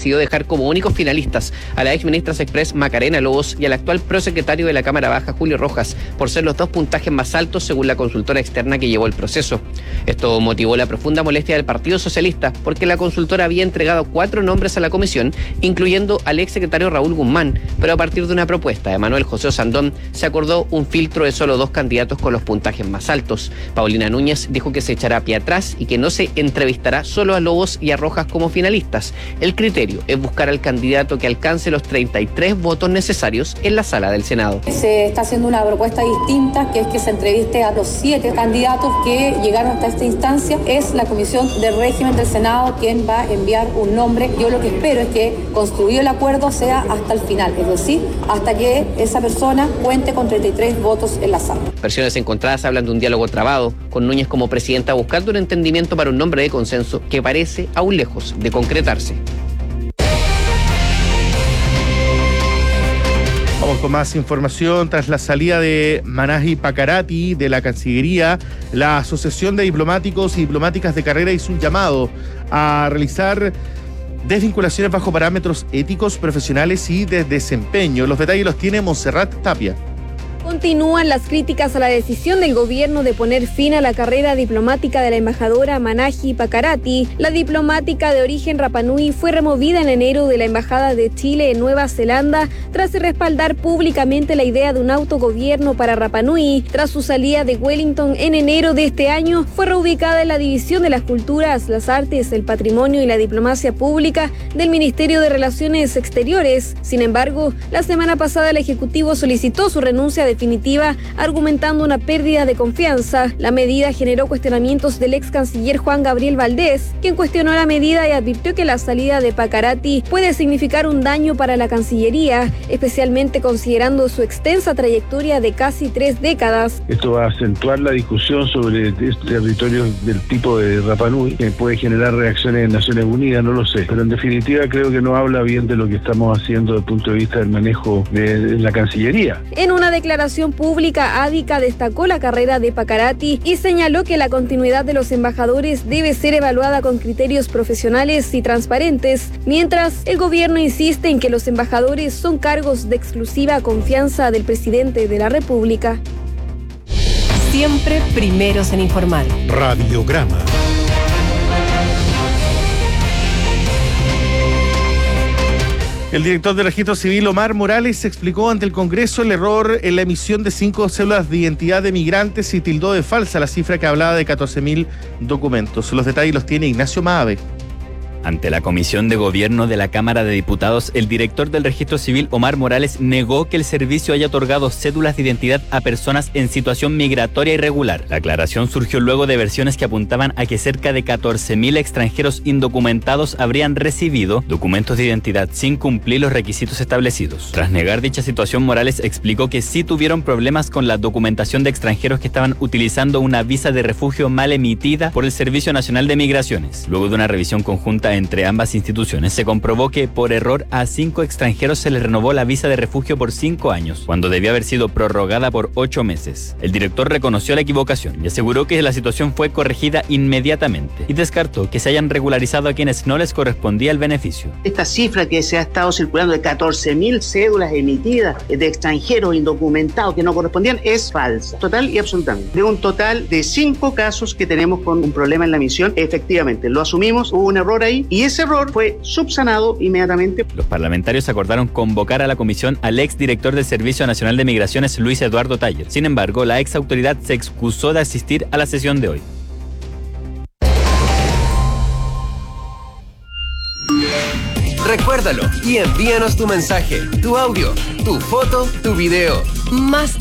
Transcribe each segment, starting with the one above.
decidió dejar como únicos finalistas a la exministra Express Macarena Lobos y al actual prosecretario de la Cámara Baja, Julio Rojas, por ser los dos puntajes más altos según la consultora externa que llevó el proceso. Esto motivó la profunda molestia del Partido Socialista porque la consultora había entregado 4 nombres a la comisión, incluyendo al exsecretario Raúl Guzmán, pero a partir de una propuesta de Manuel José Osandón se acordó un filtro de solo 2 candidatos con los puntajes más altos. Paulina Núñez dijo que se echará pie atrás y que no se entrevistará solo a Lobos y a Rojas como finalistas. El criterio es buscar al candidato que alcance los 33 votos necesarios en la sala del Senado. Se está haciendo una propuesta distinta, que es que se entreviste a los 7 candidatos que llegaron hasta esta instancia. Es la Comisión de Régimen del Senado quien va a enviar un nombre. Yo lo que espero es que construido el acuerdo sea hasta el final, es decir, hasta que esa persona cuente con 33 votos en la sala. Versiones encontradas hablan de un diálogo trabado, con Núñez como presidenta buscando un entendimiento para un nombre de consenso que parece aún lejos de concretarse. Vamos con más información. Tras la salida de Manahi Pakarati de la Cancillería, la Asociación de Diplomáticos y Diplomáticas de Carrera hizo un llamado a realizar desvinculaciones bajo parámetros éticos, profesionales y de desempeño. Los detalles los tiene Montserrat Tapia. Continúan las críticas a la decisión del gobierno de poner fin a la carrera diplomática de la embajadora Manahi Pakarati. La diplomática de origen Rapa Nui fue removida en enero de la Embajada de Chile en Nueva Zelanda tras respaldar públicamente la idea de un autogobierno para Rapa Nui. Tras su salida de Wellington en enero de este año, fue reubicada en la División de las Culturas, las Artes, el Patrimonio y la Diplomacia Pública del Ministerio de Relaciones Exteriores. Sin embargo, la semana pasada el Ejecutivo solicitó su renuncia definitiva, argumentando una pérdida de confianza. La medida generó cuestionamientos del ex canciller Juan Gabriel Valdés, quien cuestionó la medida y advirtió que la salida de Pakarati puede significar un daño para la Cancillería, especialmente considerando su extensa trayectoria de casi 3 décadas. Esto va a acentuar la discusión sobre territorios del tipo de Rapa Nui, que puede generar reacciones en Naciones Unidas, no lo sé. Pero en definitiva creo que no habla bien de lo que estamos haciendo desde el punto de vista del manejo de la Cancillería. En una declaración pública, Ádica destacó la carrera de Pakarati y señaló que la continuidad de los embajadores debe ser evaluada con criterios profesionales y transparentes, mientras el gobierno insiste en que los embajadores son cargos de exclusiva confianza del presidente de la República. Siempre primeros en informar. Radiograma. El director del Registro Civil, Omar Morales, explicó ante el Congreso el error en la emisión de 5 cédulas de identidad de migrantes y tildó de falsa la cifra que hablaba de 14.000 documentos. Los detalles los tiene Ignacio Maave. Ante la Comisión de Gobierno de la Cámara de Diputados, el director del Registro Civil, Omar Morales, negó que el servicio haya otorgado cédulas de identidad a personas en situación migratoria irregular. La aclaración surgió luego de versiones que apuntaban a que cerca de 14.000 extranjeros indocumentados habrían recibido documentos de identidad sin cumplir los requisitos establecidos. Tras negar dicha situación, Morales explicó que sí tuvieron problemas con la documentación de extranjeros que estaban utilizando una visa de refugio mal emitida por el Servicio Nacional de Migraciones. Luego de una revisión conjunta entre ambas instituciones, se comprobó que por error a 5 extranjeros se les renovó la visa de refugio por 5 años, cuando debía haber sido prorrogada por 8 meses. El director reconoció la equivocación y aseguró que la situación fue corregida inmediatamente y descartó que se hayan regularizado a quienes no les correspondía el beneficio. Esta cifra que se ha estado circulando de 14.000 cédulas emitidas de extranjeros indocumentados que no correspondían es falsa, total y absolutamente. De un total de 5 casos que tenemos con un problema en la emisión, efectivamente lo asumimos, hubo un error ahí y ese error fue subsanado inmediatamente. Los parlamentarios acordaron convocar a la comisión al ex director del Servicio Nacional de Migraciones, Luis Eduardo Taller. Sin embargo, la ex autoridad se excusó de asistir a la sesión de hoy. Recuérdalo y envíanos tu mensaje, tu audio, tu foto, tu video. Más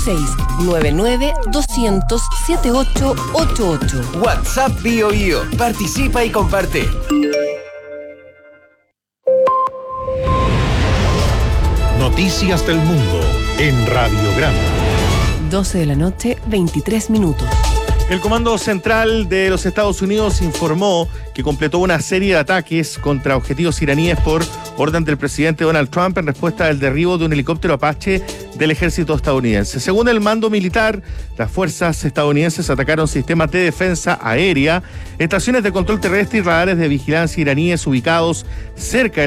56-99-200-7888. WhatsApp BioBio. Participa y comparte. Noticias del mundo en Radiograma. 12 de la noche, 23 minutos. El Comando Central de los Estados Unidos informó que completó una serie de ataques contra objetivos iraníes por orden del presidente Donald Trump en respuesta al derribo de un helicóptero Apache del ejército estadounidense. Según el mando militar, las fuerzas estadounidenses atacaron sistemas de defensa aérea, estaciones de control terrestre y radares de vigilancia iraníes ubicados cerca de